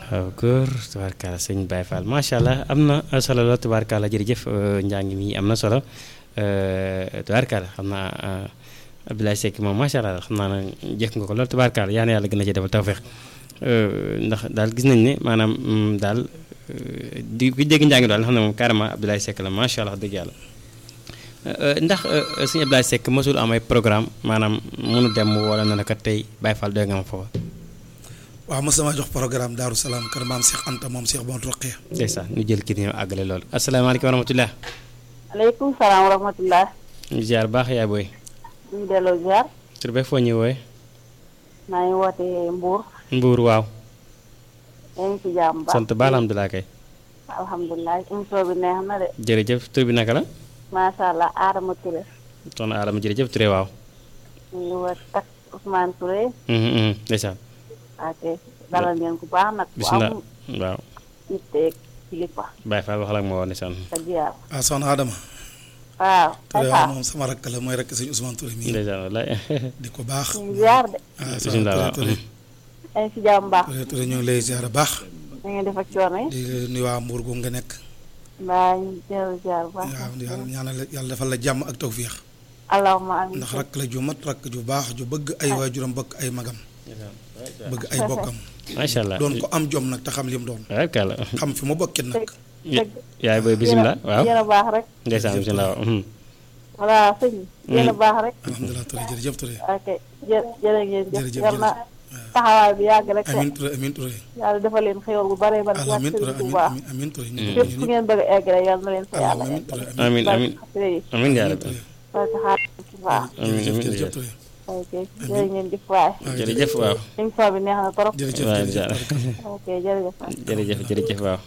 waaw góor tubaarkalla sëñ Baye Fall macha allah am na solo la tubaarkalla jërëjëf njàng mi am na solo tubaarkalla xam naa Abdoulaye Seck moom macha allah xam naa ne jëkk nga ko lool tubaarkalla yaa na yàlla gën a ci defal tawfeex ndax daal gis nañ ne maanaam daal di ku dégg njàng daal xam ne moom carrément Abdoulaye Seck la macha allah dëgg yàlla ndax sëñ Abdoulaye Seck mosul am ay programme maanaam mënu dem wala na la kat tey Baye Fall doy nga ma foofa. waaw mos sama jox programme Daaru Salaam kër maam Cheikh Anta moom Cheikh Bon Roqee. ndeysaan ñu jël kii ñëw àggale loolu asalaamaaleykum wa rahmatulah. aleykum salaam wa rahmatulah. ñu ziar baax yaay booy. ñu delloo ziar. tur be foo ñu wooye. maa ngi woote Mbour. Mbour waaw. yaa ngi ci jàmm baax. sant ba alhamdulilah kay. alhamdulilah émission bi neex na de. jërëjëf tur bi naka la. macha allah Adama Touré. soxna Adama jërëjëf Touré waaw. ñu ngi woote tak Ousmane Touré. ndeysaan. ok dalal ngeen ku baax nag. bisimilah waaw. nit teeg kilifa. Baye Fall waxal ak ma woon ndeysaan. sa ziar. waaw soxna Adama. waaw. Touré waaw moom sama rakk la mooy rakk sëñ Ousmane Touré mii. ndeysaan wallaay. di ko baax. ñu ngi ziar de. bisimilah waaw. Touré yaa ngi ci jàmm baax. Touré ñu ngi lay ziar baax. na ngeen def ak coono yi. di nuyu waa Mbour gu nga nekk. mbaa ñu dellu ziar bu baax. waaw yàlla ñaanal yàlla defal la jàmm ak tawféex. allahumma amiin. ndax rakk la ju mat rakk ju baax ju bëgg ay waajuram bëgg ay magam. bëgg ay bokkam. macha allah doon ko am jom nag te xam lim doon. tubaarkalla. xam fi mu bokkit nag. yaay booy bisimilah waaw. yéen a baax rek. ndeysaan bisimilah waaw. voilà sëñ bi. yéen a baax rek. alhamdulilah Touré jërëjëf Touré. ok jërë ngeen jëf. jërëjëf yal na taxawaay bi yàgg rek. amiin Touré amiin Touré. yàlla defal leen xéwal bu bare bare. amiin Touré amiin amiin Touré. fépp fu ngeen bëgg a egg rek yal na leen fa yàlla amiin egg. Touré amiin amiin amiin yaa rabbi. parce que xaar ci baax. amiin amiin jërëjëf Touré. ok jërë ngeen jëf waay. jërëjëf waaw. émission bi neex na trop. jërëjëf waaw jërëjëf. ok jërëjëf. jërëjëf jërëjëf waaw.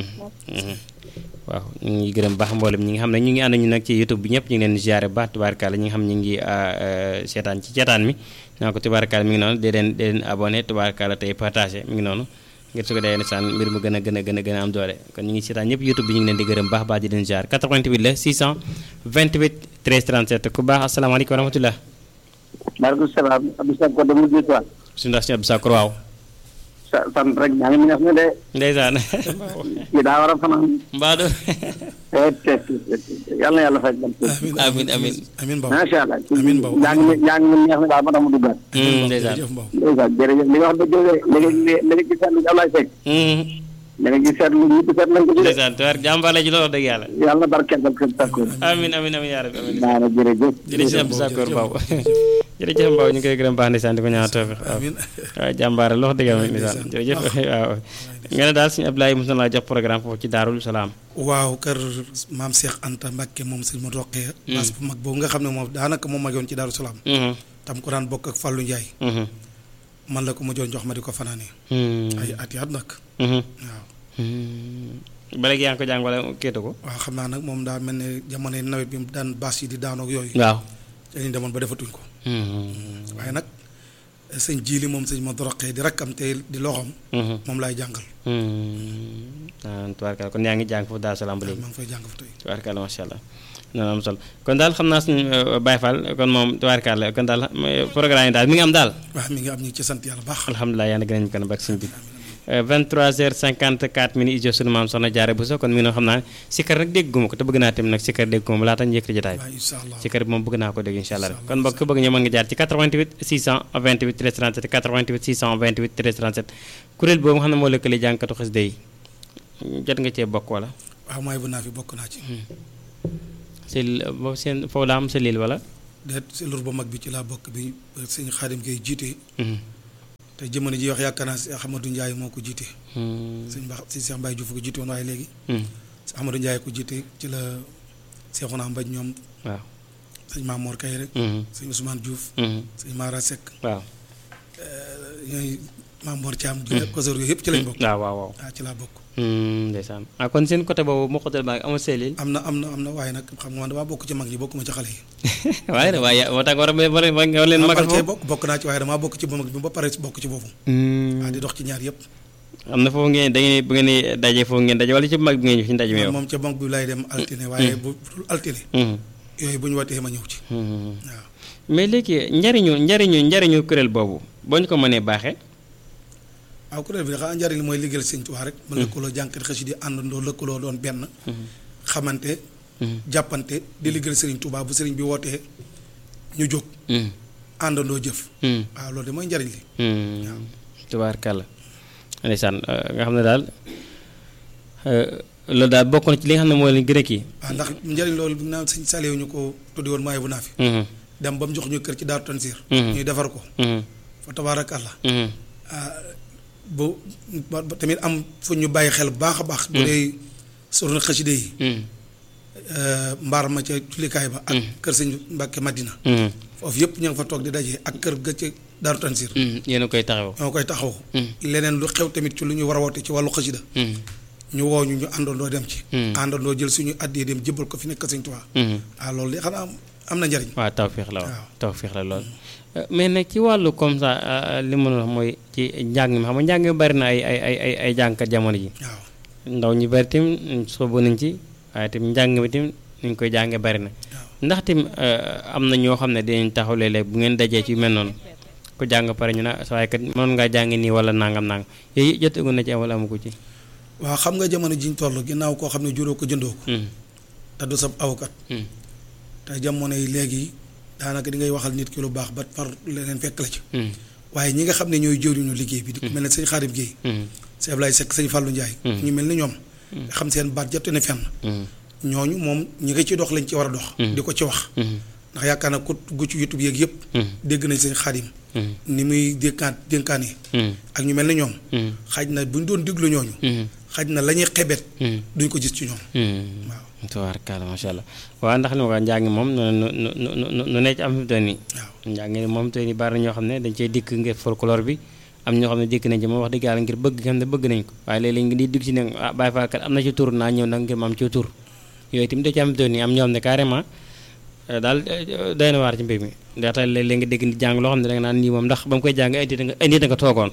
waaw ñu ngi gërëm baax mboolem ñi nga xam ne ñu ngi ànd ñu nag ci YouTube bi ñëpp ñu ngi leen di ziare baax tubaarkaala ñi nga xam ñu ngi seetaan ci ceetaan mi naa ko tubaarkaala mi ngi noonu dee leen abonné tubaarkaala tey partagé mi ngi noonu ngir su ko dee saan mbir mu gën a am doole kon ñu ngi seetaan ñëpp YouTube bi ñu ngi leen di gërëm baax baax di leen ziare 88 la 628 13 37 ku baax asalaamaaleykum wa rahmatulah. maaleykum salaam Abdou Sakor de Mouride Sow. bisimilah si Abdou Sakor waaw. sant rek ñaa ngi neex na de. ndeysaan. kii daa war a fanaan. Mbadou. yàlla na yàlla fay. amiin amiin. amiin Mbow macha allah. amiin Mbow ñaa ngi neex na daal ma tax mu duggaat. ndeysaan. jërëjëf Mbow. ndeysaan jërëjëf li nga wax dëgg la léegi ci seetlu Ablaye Seck. da nga gis seetlu ñëpp seetlu nañ ko ci. ndeysaan tubaar jàmbaar la ci loolu dëgg yàlla. yàlla barkeel ak Abdou Sakor. amiin amiin amiin yaa rabbi amiin. naa jërëjëf. jërëjëf Abdou Sakor Mbow jërëjëf Mbow ñu ngi koy gërëm baax ndeysaan di ko ñaan tawfiq waaw waaw jàmbaar la wax dëgg yàlla ndeysaan jërëjëf waaw nga ne daal suñu Abdoulaye mos na laa jox programme foofu ci Daarul Salaam. waaw kër maam Cheikh Anta Mbacke moom sëñ Modou Roqee. bas bu mag boobu nga xam ne moom daanaka moom magoon ci Daaru Salaam. tam ko daan bokk ak Fallou Ndiaye. man la ko mujjoon jox ma di ko fanaanee. ay at yaat nag. waaw. ba léegi yaa ngi ko jàng wala kéetu ko. waaw xam naa nag moom daa mel ne jamonoy nawet bi mu daan baas yi di daanoog yooyu. waaw. dañuy demoon ba defatuñ ko. waaye nag sëñ Jili moom sëñ Modou Roqee di rakkam te di loxoom. moom laay jàngal. tubaarkalla kon yaa ngi jàng foofu Daaru Salaam ba léegi. maa ngi fay jàng fa tey. tubaarkalla macha allah noonu am solo kon daal xam naa suñu Baye Fall kon moom tubaarkalla kon daal programme yi daal mi ngi am daal. waaw mi ngi am ñu ngi ci sant yàlla baax. alhamdulilah yaa ngi gën a ñu kan bak suñu bi 23h54 minutes ijo sunu maam soxna Jaare Buso kon mi ngi noonu xam naa ne sikkar nag dégguma ko te bëgg naa tamit nag sikkar dégg ko moom laata ñu yëkkati jotaay bi sikkar bi moom bëgg naa ko dégg incha allah kon mbokk bëgg ñëw mën nga jaar ci 88 628 13 37 88 628 13 37 kuréel boobu nga xam ne moo lëkkale jàngkatu xasida yi jot nga cee bokk wala waaw mooy bu naa fi bokk naa ci si boobu seen foofu laa am sa lil wala déet si lur ba mag bi ci laa bokk bi sëñ Xaadim Gay jiite te jamono ji wax yaakaar naa si Amadou Ndiaye moo ko jiite. sëñ Ba si Cheikh Mbaye Diouf ko jiite woon waaye léegi. si Amadou Ndiaye ko jiite ci la Cheikhouna Mbaj ñoom. waaw sëñ Mamour Kay rek. sëñ Ousmane Diouf. sëñ Mara Seck. waaw. ñooy Mamour Thiam. kosor yooyu yëpp ci lañ bokk. waaw waaw waaw. ci laa bokk. ndeysaan kon seen côté boobu moo xotal baa amul seelil. am na waaye nag xam nga man damaa bokk ci mag ñi bokkuma ci xale yi. waaye moo tax war a leen magal foofu bokk naa ci waaye damaa bokk ci mag bi ba pare bokk ci boobu. di dox ci ñaar yëpp. am na foofu ngeen da ngeen bu ngeen daje foofu ngeen daje wala ci mag bi ngeen ñëw ci ndaje mi yow. moom ca mag bi lay dem altine waaye bu altine. yooyu bu ñu watee ma ñëw ci. waaw mais léegi njariñu kuréel boobu boo ñu ko mënee baaxee. waaw kuréel bi xanaa njariñ li mooy liggéeyal Sëñ Tuubaa rek. ba lëkkaloo jànkat xasida yi àndandoo lëkkaloo doon benn. xamante. jàppante di liggéeyal Sëriñ Tuubaa bu sëriñ bi wootee ñu jóg. àndandoo jëf. waaw loolu de mooy njariñ li. waaw tubaarkàlla ndeysaan nga xam ne daal loolu daal bokk na ci li nga xam ne mooy li gën a kii. waaw ndax njariñ loolu bi naan sëñ Saliou ñu ko tuddi woon maaye bu naa fi. dem ba mu jox ñu kër ci Daaru Tansiir. ñuy defar ko. fa tabaarakàlla. bu tamit am fu ñu bàyyi xel bu baax a baax. bu dee sorna xaside yi. mbaar ma ca jullikaay ba. ak kër sëñ Mbàkke Madina. foofu yëpp ña nga fa toog di daje ak kër ga ca Daaru Tansiir. yéen a koy taxaw. ñoo koy taxaw. leneen lu xew tamit ci lu ñu war a woote ci wàllu xasida. ñu woo ñu àndandoo dem ci. àndandoo jël suñu àddee dem jëbbal ko fi nekk Sëñ Tuubaa. waaw loolu de xanaa am na njariñ. waaw tawfeex la waaw tawfeex la lool. mais nag ci wàllu comme ça li ma wax mooy ci njàng mi xam nga njàng mi bari na ay jàngkat jamono ji. waaw ndaw ñu bari tim soobu nañ ci waaye tim njàng mi tim ni ñu koy jàngee bari na. ndax tim am na ñoo xam ne dinañ taxaw léeg-léeg bu ngeen dajee ci mel noonu ku jàng pare ñu ne sa waaye kat mënoon ngaa jàng nii wala nangam yooyu jotagu na ci am wala amu ko ci. waaw xam nga jamono jiñ toll ginnaaw koo xam ne juróo ko jëndoo ko. te du sab awkat. te jamono yi léegi daanaka di ngay waxal nit ki lu baax ba far leneen fekk la ci. waaye ñi nga xam ne ñooy jëriñu liggéey bi. di ko mel ne sëñ Xaadim Guèye. sëñ Ablaye Seck sëñ Fallou Ndiaye. ñu mel ni ñoom. nga xam seen baat jot na fenn. ñooñu moom ñi nga ci dox lañ ci war a dox. di ko ci wax. ndax yaakaar naa ko gu ci YouTube yeeg yëpp. dégg nañ sëñ Xaadim. ni muy dénkaane. ak ñu mel ni ñoom. xaj na buñ doon déglu ñooñu. xaj na la ñuy xebet. duñ ko gis ci ñoom. waaw. tubaarkalla macha allah waaw ndax li ma ko njàng moom nu nekk am fi mu toll nii. waaw njàng moom tey nii bari na ñoo xam ne dañ cey dikk ngir folklore bi am ñoo xam ne dikk nañ ci moom wax dëgg yàlla ngir bëgg nga xam ne bëgg nañ ko waaye léeg-léeg ngi di dikk ci ne Baye Fall kat am na ci tur naa ñëw nag ngir ma am ci tur yooyu tamit da ci am fi mu toll nii am ñoo xam ne carrément daal doy na waar ci mbir mi ndax tey léeg-léeg nga dégg di jàng loo xam ne da nga naan nii moom ndax ba mu koy jàng indi nga toogoon.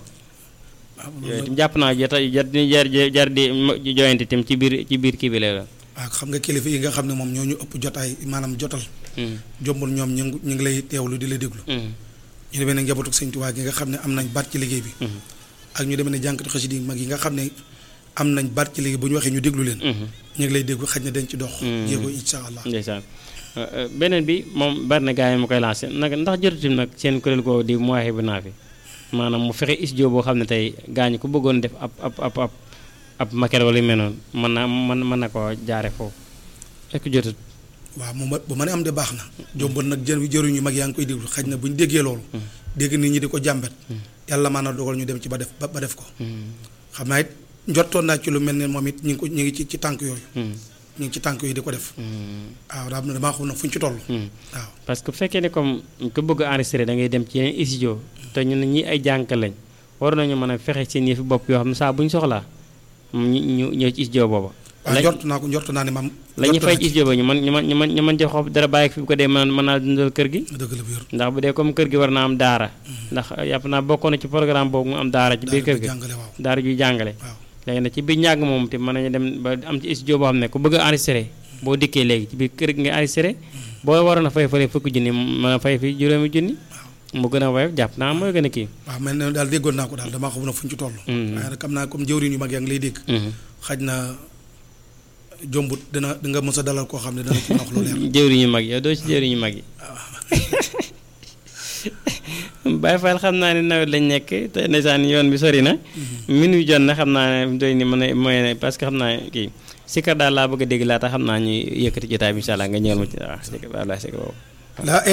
yooyu itam jàpp naa jar di joyante itam ci biir kii bi lay doon. waaw xam nga kilifa yi nga xam ne moom ñoo ñu ëpp jotaay maanaam jotal. jombul ñoom ñu ngi lay teewlu di la déglu. ñu demee ne njabootu Sëñ Tuubaa gi nga xam ne am nañ baat ci liggéey bi. ak ñu demee ne jànkatu xasida yi mag yi nga xam ne am nañ baat ci liggéey bu ñu waxee ñu déglu leen. ñu ngi lay déglu xaj na dañ ci dox. jéego incha allah. ndeysaan beneen bi moom bari na gars yi ma koy lancé nag ndax jotutim nag seen kuréel googu di Mawahibou Nafi maanaam mu fexe studio boo xam ne tey gaañu ko bëggoon def ab maquette wala yu mel noonu mën na koo jaare foofu est-ce que jotut. waaw moom bu ma ne am de baax na. jombal nag jëruñu mag yaa ngi koy déglu xaj na bu ñu déggee loolu. dégg nit ñi di ko jàmbat. yàlla maa na dogal ñu dem ci ba def ko. xam naa it njottoon naa ci lu mel ne moom it ñu ngi ci tànk yooyu. ñu ngi ci tànk yooyu di ko def. waaw damaa xam nag fu ñu ci toll. waaw parce que bu fekkee ne comme ku bëgg a enregistré da ngay dem ci yeneen studio te ñun ñi ay jànk lañ war nañu mën a fexe seen yëfi bopp yoo xam ne saa bu ñu soxlaa ñu ñëw ci studio booba. waaw njort naa ne maam. la ñuy fay ci studio ba ñu mën ci xob dara bàyyi fi bu ko dee mën naa dundal kër gi. dëgg la bu yor ndax bu dee comme kër gi war naa am daara. ndax yàpp naa bokkoon na ci programme boobu mu am daara ci biir kër gi. daara juy jàngale. léegi nag ci biir njàng moom te mën nañu dem ba am ci studio boo xam ne ku bëgg a enregistré boo dikkee léegi ci biir kër gi nga enregistré boo waroon a fay fële fukki junni mën a fay fi juróomi junni mu gën a woyof jàpp naa mooy gën a kii. waaw mel na daal déggoon naa ko daal damaa xam na fu ñu ci toll. waaye nag xam naa comme jëwriñ yu mag yaa ngi lay dégg. xaj na jombut dina nga mos a dalal koo xam ne dana ci wax lu leer. jëwriñ yu mag yow doo ci jëwriñ yu mag yi. Baye Fall xam naa ne nawet lañ nekk te ndeysaan yoon bi sori na. minuit jot na xam naa ne doy ni mën a mooy parce que xam naa kii sikar daal laa bëgg a dégg laata xam naa ñuy yëkkati jotaay bi incha allah nga ñëwal ma ci waaw sikar daal laa sikar boobu.